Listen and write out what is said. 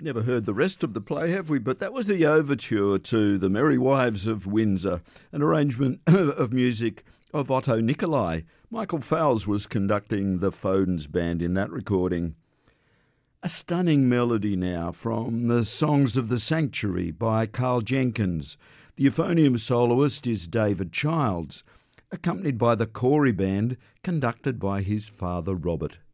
never heard the rest of the play, have we? But that was the overture to The Merry Wives of Windsor, an arrangement of music of Otto Nicolai. Michael Fowles was conducting the Fodens Band in that recording. A stunning melody now from the Songs of the Sanctuary by Carl Jenkins. The euphonium soloist is David Childs, accompanied by the Corey Band, conducted by his father Robert.